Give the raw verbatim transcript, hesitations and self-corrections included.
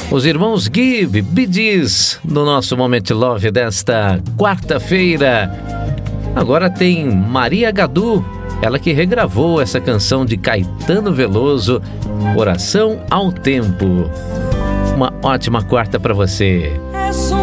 Os irmãos Give, Bee Gees, no nosso Moment Love desta quarta-feira. Agora tem Maria Gadu, ela que regravou essa canção de Caetano Veloso, Oração ao Tempo. Uma ótima quarta para você.